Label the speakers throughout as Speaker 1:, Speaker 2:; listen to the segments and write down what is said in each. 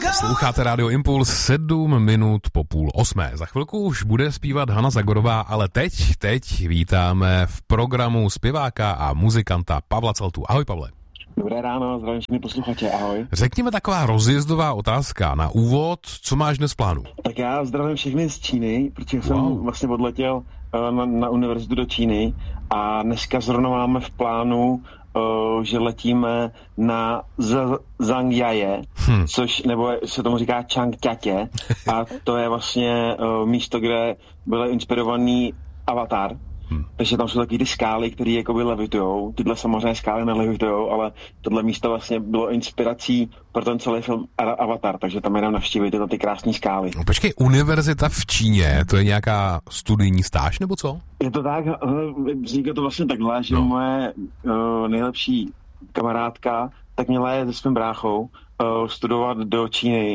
Speaker 1: Posloucháte Radio Impuls 7 minut po 7:30. Za chvilku už bude zpívat Hana Zagorová, ale teď vítáme v programu zpěváka a muzikanta Pavla Celtu. Ahoj, Pavle.
Speaker 2: Dobré ráno, zdravím všechny posluchače, ahoj.
Speaker 1: Řekněme taková rozjezdová otázka na úvod, co máš dnes v plánu?
Speaker 2: Tak já zdravím všechny z Číny, protože jsem vlastně odletěl na univerzitu do Číny a dneska zrovna máme v plánu, že letíme na Zhangjiaje, což, nebo se tomu říká Changjiatě, a to je vlastně místo, kde byl inspirovaný Avatar. Takže tam jsou taky ty skály, které jakoby levitujou. Tyhle samozřejmě skály nelevitujou, ale tohle místo vlastně bylo inspirací pro ten celý film Avatar, takže tam jenom navštívit tyhle ty krásné skály.
Speaker 1: No, počkej, univerzita v Číně, to je nějaká studijní stáž, nebo co?
Speaker 2: Je to tak, vzniklo to vlastně takhle, že moje nejlepší kamarádka tak měla je se svým bráchou studovat do Číny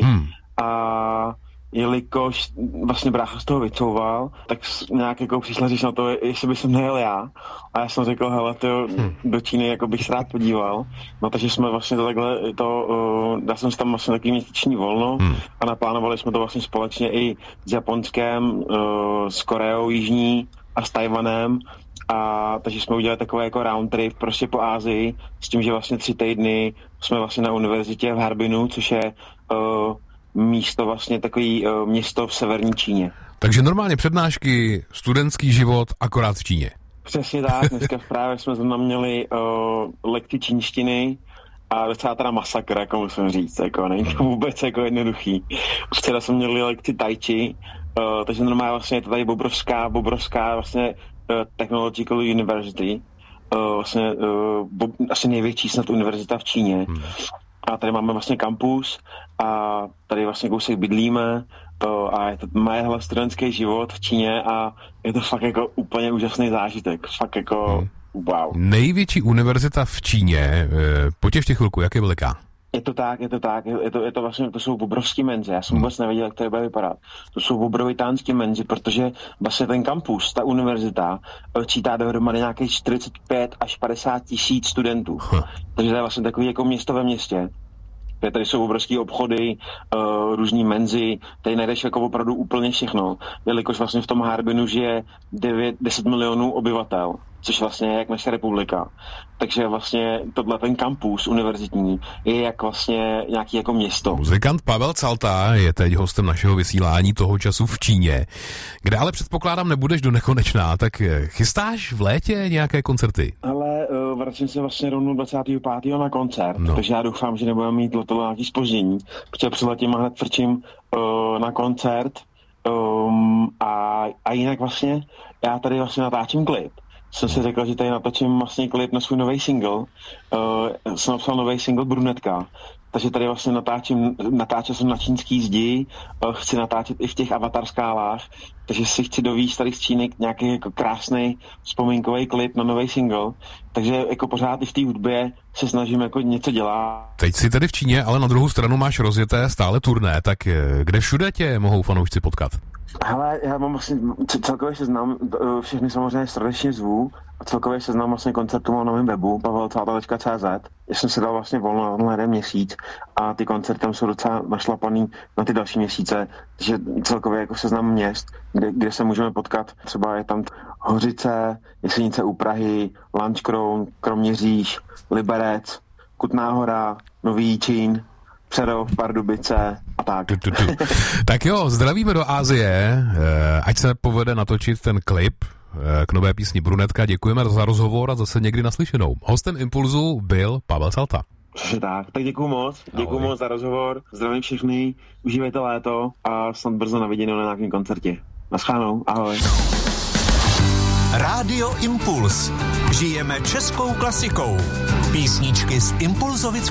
Speaker 2: a jelikož vlastně brácha z toho vycouval, tak nějak jako přišla říct na to, jestli bych sem nejel já. A já jsem řekl, hele, do Číny jako bych se rád podíval. No takže jsme vlastně to takhle, dal jsem si tam vlastně takový měsíční volno a naplánovali jsme to vlastně společně i s Japonskem, s Koreou jižní a s Tajvanem. A takže jsme udělali takové jako round trip prostě po Asii s tím, že vlastně 3 týdny jsme vlastně na univerzitě v Harbinu, což je místo vlastně takový město v severní Číně.
Speaker 1: Takže normálně přednášky, studentský život, akorát v Číně.
Speaker 2: Přesně tak, dneska právě jsme zrovna měli lekci čínštiny a docela teda masakr, jako musím říct, jako není to vůbec jako jednoduchý. Včera jsme měli lekci tai chi, takže normálně vlastně je to tady obrovská vlastně Technological University, vlastně asi největší snad univerzita v Číně. A tady máme vlastně kampus a tady vlastně kousek bydlíme a je to moje studentský život v Číně a je to fakt jako úplně úžasný zážitek. Fakt jako wow.
Speaker 1: Největší univerzita v Číně, potěšte chvilku, jak je veliká?
Speaker 2: Je to tak, je to vlastně, to jsou obrovský menzy, já jsem vůbec nevěděl, jak to bude vypadat. To jsou obrovitánský menzy, protože vlastně ten kampus, ta univerzita, čítá dohromady nějakých 45 až 50 tisíc studentů. Takže to je vlastně takový jako město ve městě. Tady jsou obrovský obchody, různý menzy, tady najdeš jako opravdu úplně všechno, jelikož vlastně v tom Harbinu žije 10 milionů obyvatel, což vlastně je jak naše republika. Takže vlastně tohle ten kampus univerzitní je jak vlastně nějaký jako město.
Speaker 1: Muzikant Pavel Celta je teď hostem našeho vysílání toho času v Číně, kde ale předpokládám nebudeš do nekonečná, tak chystáš v létě nějaké koncerty?
Speaker 2: Ale vracím se vlastně rovnou 25. na koncert, takže já doufám, že nebudeme mít letadlo nějaký zpoždění, protože přiletím a hned frčím na koncert a jinak vlastně já tady vlastně natáčím klip. Jsem si řekl, že tady natočím vlastně klip na svůj nový single. Jsem napsal nový single Brunetka. Takže tady vlastně natáčel jsem na čínský zdi, chci natáčet i v těch Avatar skálách, takže si chci dovízt tady z Číny nějaký jako krásný vzpomínkový klip na nový single. Takže jako pořád i v té hudbě se snažím jako něco dělat.
Speaker 1: Teď jsi tady v Číně, ale na druhou stranu máš rozjeté stále turné, tak kde všude tě mohou fanoušci potkat?
Speaker 2: Hele, já mám vlastně celkově seznam, všechny samozřejmě srdečně zvu a celkově seznam vlastně koncertů mám na mém webu pavelcelta.cz. Já jsem si dal vlastně volno na 1 měsíc a ty koncerty tam jsou docela našlapaný na ty další měsíce, takže celkově jako seznam měst, kde se můžeme potkat. Třeba je tam Hořice, Jesenice u Prahy, Lanškroun, Kroměříž, Liberec, Kutná Hora, Nový Jičín, Přerov, Pardubice a tak.
Speaker 1: Tak jo, zdravíme do Asie, ať se povede natočit ten klip k nové písni Brunetka. Děkujeme za rozhovor a zase někdy naslyšenou. Hostem Impulzu byl Pavel Celta.
Speaker 2: Tak děkuju moc za rozhovor, zdravím všechny, užívejte léto a snad brzo na viděnou na nějakém koncertě. Naschledanou, ahoj.
Speaker 3: Rádio Impuls. Žijeme českou klasikou. Písničky z impulzovického